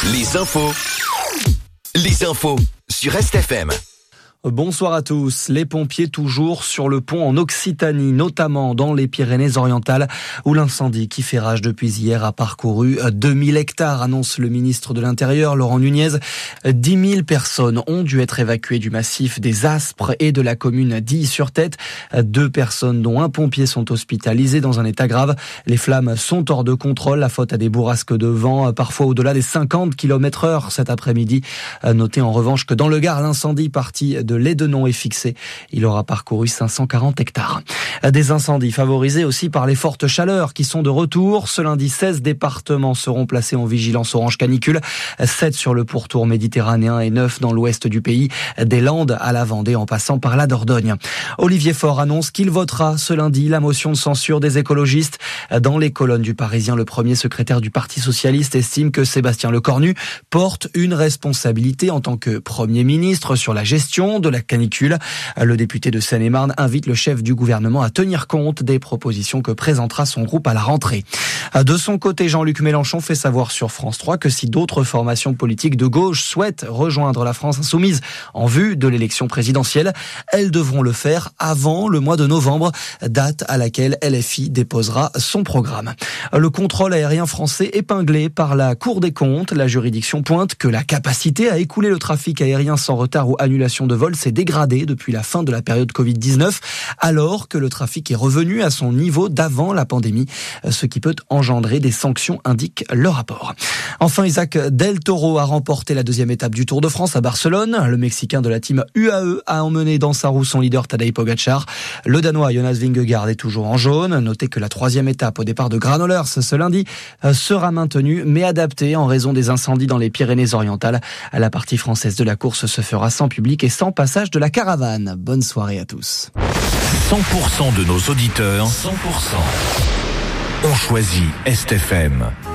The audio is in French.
Les infos sur RestFM. Bonsoir à tous. Les pompiers toujours sur le pont en Occitanie, notamment dans les Pyrénées-Orientales, où l'incendie qui fait rage depuis hier a parcouru 2000 hectares, annonce le ministre de l'Intérieur, Laurent Nunez. 10 000 personnes ont dû être évacuées du massif des Aspres et de la commune d'Illy-sur-Tête. 2 personnes, dont un pompier, sont hospitalisées dans un état grave. Les flammes sont hors de contrôle, la faute à des bourrasques de vent, parfois au-delà des 50 km/h cet après-midi. Notez en revanche que dans le Gard, l'incendie parti de Lédenon est fixé. Il aura parcouru 540 hectares. Des incendies favorisés aussi par les fortes chaleurs qui sont de retour. Ce lundi, 16 départements seront placés en vigilance orange canicule. 7 sur le pourtour méditerranéen et 9 dans l'ouest du pays, des Landes à la Vendée en passant par la Dordogne. Olivier Faure annonce qu'il votera ce lundi la motion de censure des écologistes. Dans les colonnes du Parisien, le premier secrétaire du Parti socialiste estime que Sébastien Lecornu porte une responsabilité en tant que Premier ministre sur la gestion de la canicule. Le député de Seine-et-Marne invite le chef du gouvernement à tenir compte des propositions que présentera son groupe à la rentrée. De son côté, Jean-Luc Mélenchon fait savoir sur France 3 que si d'autres formations politiques de gauche souhaitent rejoindre la France insoumise en vue de l'élection présidentielle, elles devront le faire avant le mois de novembre, date à laquelle LFI déposera son programme. Le contrôle aérien français épinglé par la Cour des comptes. La juridiction pointe que la capacité à écouler le trafic aérien sans retard ou annulation de vol s'est dégradée depuis la fin de la période Covid-19, alors que le trafic est revenu à son niveau d'avant la pandémie, ce qui peut engendrer des sanctions, indique le rapport. Enfin, Isaac Del Toro a remporté la 2e étape du Tour de France à Barcelone. Le Mexicain de la team UAE a emmené dans sa roue son leader Tadej Pogacar. Le Danois Jonas Vingegaard est toujours en jaune. Notez que la 3e étape au départ de Granollers ce lundi sera maintenue mais adaptée en raison des incendies dans les Pyrénées-Orientales. La partie française de la course se fera sans public et sans passage de la caravane. Bonne soirée à tous. 100% de nos auditeurs, 100% ont choisi RestFM.